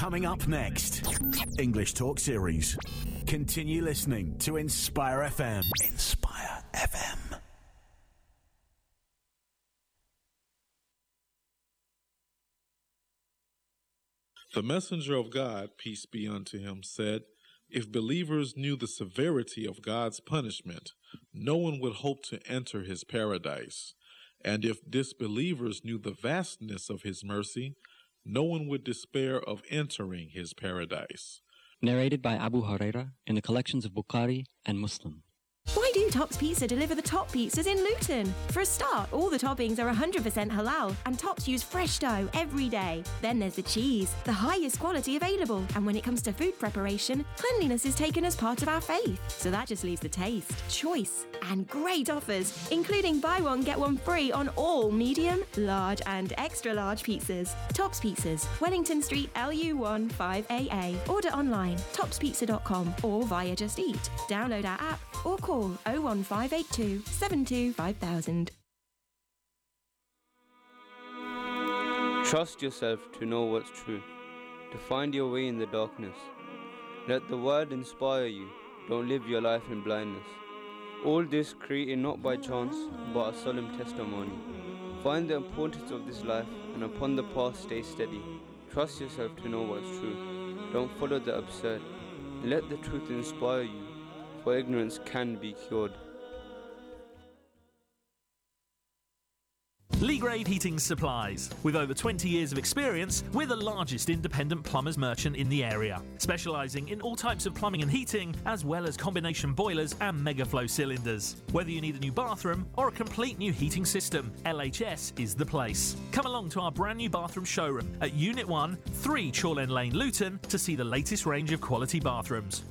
Coming up next, English Talk Series. Continue listening to Inspire FM. Inspire FM. The messenger of God, peace be unto him, said, "If believers knew the severity of God's punishment, no one would hope to enter his paradise. And if disbelievers knew the vastness of his mercy, no one would despair of entering his paradise." Narrated by Abu Huraira in the collections of Bukhari and Muslim. Why do Tops Pizza deliver the top pizzas in Luton? For a start, all the toppings are 100% halal and Tops use fresh dough every day. Then there's the cheese, the highest quality available. And when it comes to food preparation, cleanliness is taken as part of our faith. So that just leaves the taste, choice, and great offers, including buy one, get one free on all medium, large, and extra large pizzas. Tops Pizzas, Wellington Street, LU1 5AA. Order online, topspizza.com or via Just Eat. Download our app or call 01582 72 5000. Trust yourself to know what's true, to find your way in the darkness. Let the word inspire you, don't live your life in blindness. All this created not by chance, but a solemn testimony. Find the importance of this life, and upon the path stay steady. Trust yourself to know what's true, don't follow the absurd. Let the truth inspire you, for ignorance can be cured. Lee Grade Heating Supplies. With over 20 years of experience, we're the largest independent plumbers merchant in the area, specialising in all types of plumbing and heating, as well as combination boilers and megaflow cylinders. Whether you need a new bathroom or a complete new heating system, LHS is the place. Come along to our brand new bathroom showroom at Unit 1, 3 Chorlend Lane, Luton, to see the latest range of quality bathrooms.